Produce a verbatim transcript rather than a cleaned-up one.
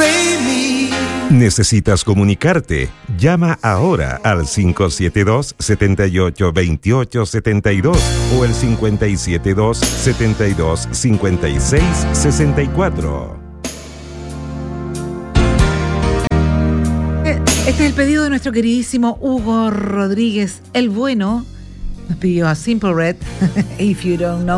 ¿Necesitas comunicarte? Llama ahora al cinco siete dos, siete ocho dos ocho siete dos o el cinco siete dos, siete dos cinco seis seis cuatro. Este es el pedido de nuestro queridísimo Hugo Rodríguez, el bueno. Nos pidió a Simple Red, If You Don't Know.